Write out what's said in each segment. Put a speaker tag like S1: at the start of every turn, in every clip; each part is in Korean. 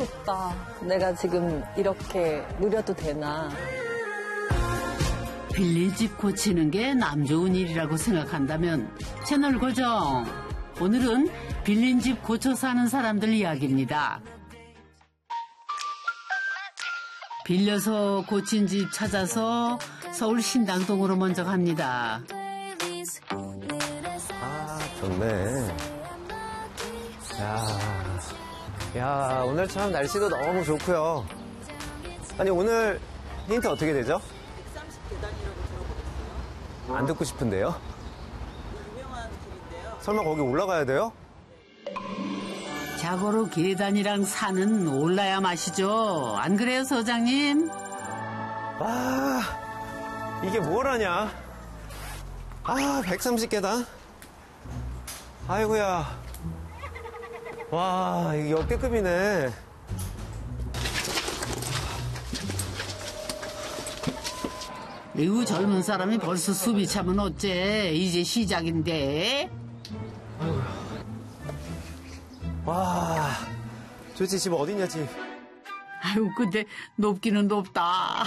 S1: 싶다. 내가 지금 이렇게 누려도 되나.
S2: 빌린 집 고치는 게 남 좋은 일이라고 생각한다면 채널 고정. 오늘은 빌린 집 고쳐 사는 사람들 이야기입니다. 빌려서 고친 집 찾아서 서울 신당동으로 먼저 갑니다.
S3: 아, 좋네. 야, 오늘 참 날씨도 너무 좋고요. 아니, 오늘 힌트 어떻게 되죠?
S4: 130계단이라고 들어보셨어요?
S3: 안 듣고 싶은데요?
S4: 유명한 길인데요.
S3: 설마 거기 올라가야 돼요?
S2: 자고로 계단이랑 산은 올라야 마시죠. 안 그래요, 소장님?
S3: 아, 이게 뭐라냐? 130계단? 아이고야. 와, 이게 역대급이네.
S2: 이거 젊은 사람이 벌써 수비 차면 어째? 이제 시작인데.
S3: 와, 도대체 집 어디냐, 집?
S2: 아유, 근데 높기는 높다.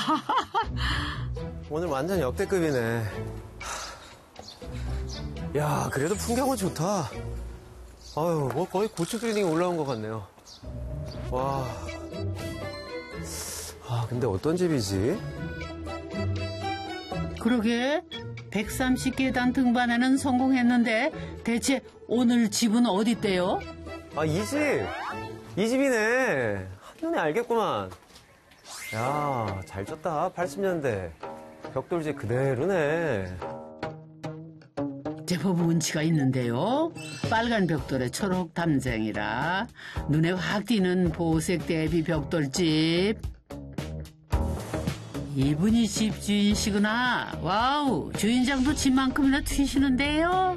S3: 오늘 완전 역대급이네. 야, 그래도 풍경은 좋다. 아유, 뭐 거의 고층 빌딩에 올라온 것 같네요. 와. 근데 어떤 집이지?
S2: 그러게 130계단 등반에는 성공했는데 대체 오늘 집은 어딨대요?
S3: 이 집! 이 집이네. 한눈에 알겠구만. 야, 잘 쪘다. 80년대. 벽돌집 그대로네.
S2: 제법 운치가 있는데요. 빨간 벽돌에 초록 담쟁이라 눈에 확 띄는 보색 대비 벽돌집. 이분이 집주인이시구나. 와우, 주인장도 집만큼이나 튀시는데요.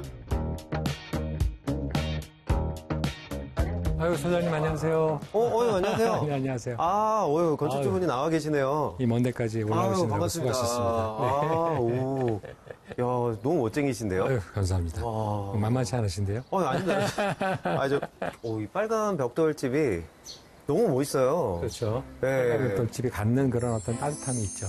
S5: 아유, 소장님 안녕하세요.
S3: 안녕하세요.
S5: 네, 안녕하세요.
S3: 건축주분이 나와 계시네요.
S5: 이 먼 데까지 올라오시느라고
S3: 반갑습니다.
S5: 수고하셨습니다.
S3: 야, 너무 멋쟁이신데요?
S5: 아유, 감사합니다. 만만치 않으신데요?
S3: 아닙니다. 이 빨간 벽돌집이 너무 멋있어요.
S5: 그렇죠.
S3: 네.
S5: 벽돌집이 갖는 그런 어떤 따뜻함이 있죠.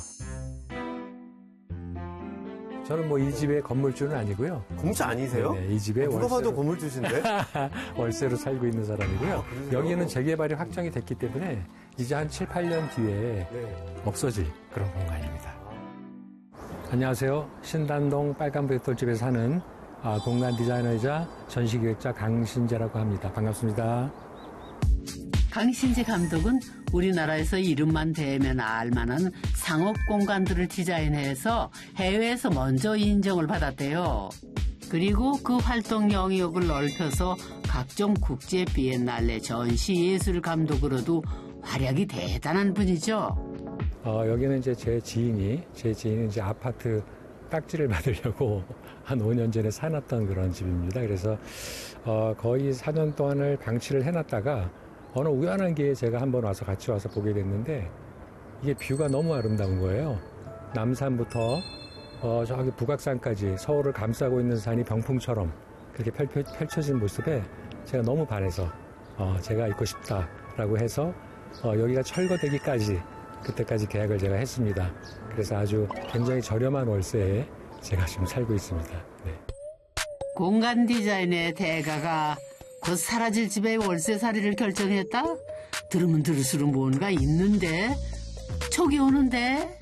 S5: 저는 뭐 이 집의 건물주는 아니고요.
S3: 건물주 아니세요?
S5: 네, 이 집에
S3: 누가 봐도 건물주신데?
S5: 월세로 살고 있는 사람이고요. 여기는 재개발이 확정이 됐기 때문에 이제 한 7, 8년 뒤에 없어질 그런 공간입니다. 안녕하세요. 신당동 빨간 벽돌집에 사는 공간 디자이너이자 전시기획자 강신재라고 합니다. 반갑습니다.
S2: 강신재 감독은 우리나라에서 이름만 대면 알만한 상업 공간들을 디자인해서 해외에서 먼저 인정을 받았대요. 그리고 그 활동 영역을 넓혀서 각종 국제 비엔날레 전시 예술 감독으로도 활약이 대단한 분이죠.
S5: 여기는 이제 제 지인이 이제 아파트 딱지를 받으려고 한 5년 전에 사놨던 그런 집입니다. 그래서 거의 4년 동안을 방치를 해놨다가 어느 우연한 기회에 제가 한번 같이 와서 보게 됐는데 이게 뷰가 너무 아름다운 거예요. 남산부터 저기 북악산까지 서울을 감싸고 있는 산이 병풍처럼 그렇게 펼쳐진 모습에 제가 너무 반해서 제가 있고 싶다라고 해서 여기가 철거되기까지 그때까지 계약을 제가 했습니다. 그래서 아주 굉장히 저렴한 월세에 제가 지금 살고 있습니다. 네.
S2: 공간 디자인의 대가가 곧 사라질 집의 월세살이를 결정했다? 들으면 들을수록 뭔가 있는데 촉이 오는데.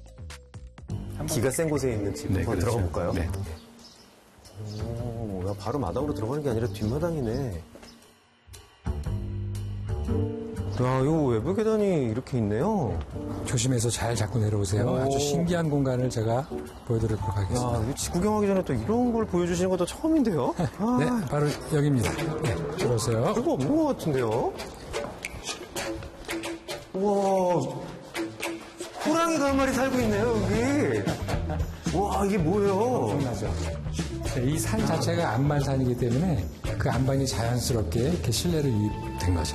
S3: 기가 센 곳에 있는 집 한번
S5: 그렇죠.
S3: 들어가 볼까요?
S5: 네.
S3: 바로 마당으로 들어가는 게 아니라 뒷마당이네. 야, 이거 외부 계단이 이렇게 있네요.
S5: 조심해서 잘 잡고 내려오세요. 아주 신기한 공간을 제가 보여드리도록 하겠습니다.
S3: 야, 집 구경하기 전에 또 이런 걸 보여주시는 것도 처음인데요?
S5: 네, 바로 여기입니다. 네, 들어오세요.
S3: 별거 없는 것 같은데요? 우와, 호랑이가 한 마리 살고 있네요, 여기. 와, 이게 뭐예요?
S5: 엄청나죠. 네, 이 산 자체가 안반산이기 때문에 그 안반이 자연스럽게 이렇게 실내로 유입된 거죠.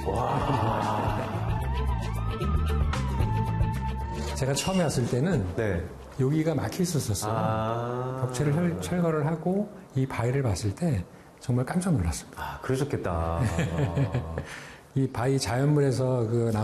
S5: 제가 처음에 왔을 때는 여기가 막혀 있었어요. 벽체를 철거를 하고 이 바위를 봤을 때 정말 깜짝 놀랐습니다.
S3: 그러셨겠다.
S5: 이 바위 자연물에서